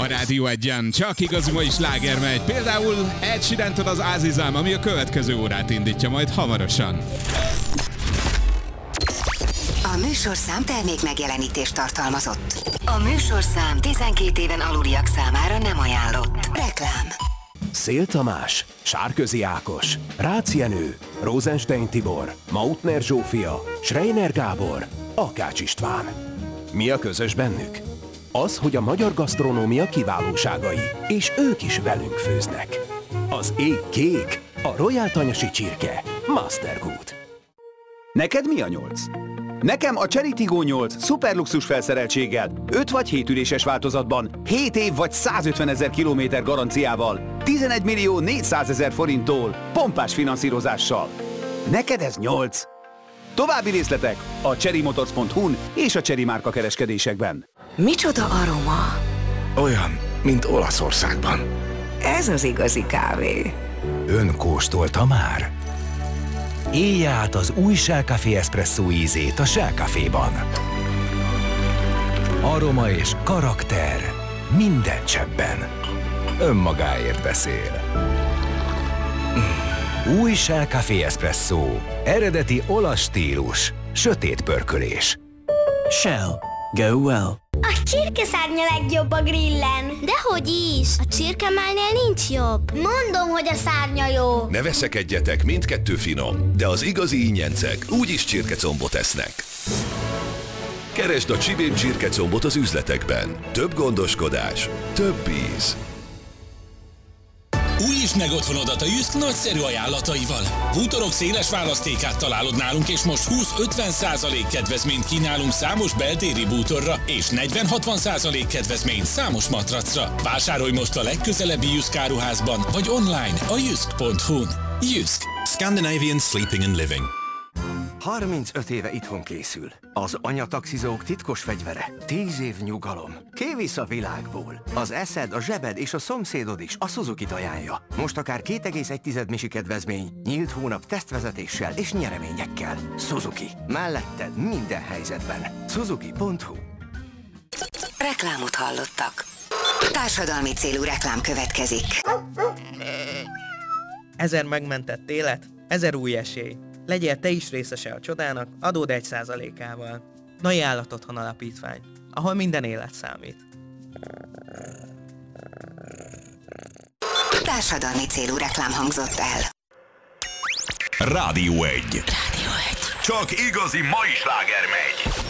Rádió Egyen. Csak igazi mai sláger megy. Például Ed Sheeran-től az Azizam, ami a következő órát indítja majd hamarosan. A műsorszám termék megjelenítést tartalmazott. A műsorszám 12 éven aluliak számára nem ajánlott. Reklám. Szél Tamás, Sárközi Ákos, Rácz Jenő, Rosenstein Tibor, Mautner Zsófia, Schreiner Gábor, Akács István. Mi a közös bennük? Az, hogy a magyar gasztronómia kiválóságai, és ők is velünk főznek. Az ég kék, a Royal Tanyasi csirke, Mastergood. Neked mi a 8? Nekem a Cherry Tiggo 8 szuperluxus felszereltséggel, 5 vagy 7 üléses változatban, 7 év vagy 150 000 kilométer garanciával, 11 millió 400 000 forinttól, pompás finanszírozással. Neked ez 8? További részletek a cherrymotors.hu-n és a Cherry márka kereskedésekben. Micsoda aroma! Olyan, mint Olaszországban. Ez az igazi kávé. Ön kóstolta már? Élje át az új Shell Café Espresso ízét a Shell Caféban. Aroma és karakter minden cseppben. Önmagáért beszél. Új Shell Café Espresso. Eredeti olasz stílus. Sötét pörkölés. Shell. Go well. A csirkeszárnya legjobb a grillen. Dehogy is! A csirkemálnél nincs jobb. Mondom, hogy a szárnya jó. Ne veszekedjetek, mindkettő finom, de az igazi ingyencek úgyis csirkecombot esznek. Keresd a Csibém csirkecombot az üzletekben. Több gondoskodás, több íz. Újítsd meg otthonodat a Jysk nagyszerű ajánlataival. Bútorok széles választékát találod nálunk, és most 20-50% kedvezményt kínálunk számos beltéri bútorra, és 40-60% kedvezményt számos matracra. Vásárolj most a legközelebbi Jysk áruházban, vagy online a jysk.hu-n. Jysk. Scandinavian Sleeping and Living. 35 éve itthon készül. Az anyataxizók titkos fegyvere. 10 év nyugalom. Kivisz a világból. Az eszed, a zsebed és a szomszédod is a Suzuki-t ajánlja. Most akár 2,1 misi kedvezmény, nyílt hónap tesztvezetéssel és nyereményekkel. Suzuki. Melletted minden helyzetben. Suzuki.hu. Reklámot hallottak. Társadalmi célú reklám következik. 1000 megmentett élet, 1000 új esély. Legyél te is részese a csodának, adód 1%-ával. Nai Állatotthon Alapítvány, ahol minden élet számít. Társadalmi célú reklám hangzott el. Rádió 1. Rádió 1. Csak igazi mai sláger megy.